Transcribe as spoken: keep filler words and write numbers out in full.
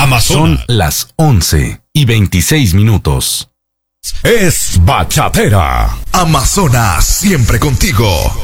Amazonas. Son las once y veintiséis minutos. Es bachatera. Amazonas, siempre contigo.